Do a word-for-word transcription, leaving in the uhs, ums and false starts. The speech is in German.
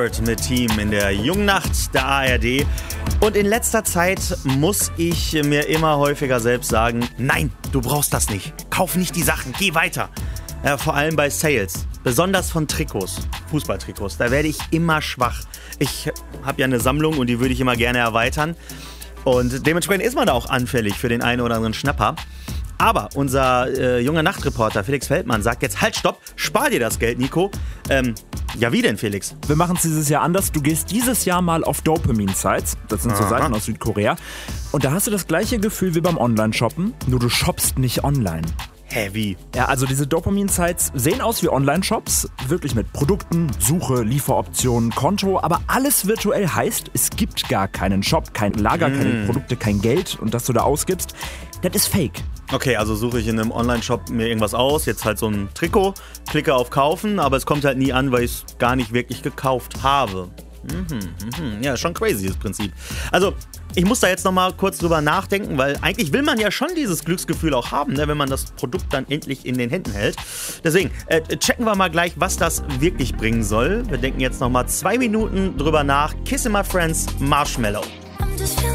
Shepard mit Team in der jungen Nacht der A R D. Und in letzter Zeit muss ich mir immer häufiger selbst sagen, nein, du brauchst das nicht. Kauf nicht die Sachen, geh weiter. Ja, vor allem bei Sales, besonders von Trikots, Fußballtrikots, da werde ich immer schwach. Ich habe ja eine Sammlung und die würde ich immer gerne erweitern. Und dementsprechend ist man da auch anfällig für den einen oder anderen Schnapper. Aber unser äh, junger Nachtreporter Felix Feldmann sagt jetzt, halt, stopp, spar dir das Geld, Nico. Ähm, ja, wie denn, Felix? Wir machen es dieses Jahr anders. Du gehst dieses Jahr mal auf Dopamin-Sites. Das sind so Aha. Seiten aus Südkorea. Und da hast du das gleiche Gefühl wie beim Online-Shoppen, nur du shoppst nicht online. Hä, wie? Ja, also diese Dopamin-Sites sehen aus wie Online-Shops, wirklich mit Produkten, Suche, Lieferoptionen, Konto, aber alles virtuell heißt, es gibt gar keinen Shop, kein Lager, mm. keine Produkte, kein Geld und das du da ausgibst, das ist fake. Okay, also suche ich in einem Online-Shop mir irgendwas aus, jetzt halt so ein Trikot, klicke auf Kaufen, aber es kommt halt nie an, weil ich es gar nicht wirklich gekauft habe. Mhm, mhm. Ja, schon crazy, das Prinzip. Also, ich muss da jetzt nochmal kurz drüber nachdenken, weil eigentlich will man ja schon dieses Glücksgefühl auch haben, ne, wenn man das Produkt dann endlich in den Händen hält. Deswegen, äh, checken wir mal gleich, was das wirklich bringen soll. Wir denken jetzt nochmal zwei Minuten drüber nach. Kiss in My Friends, Marshmallow.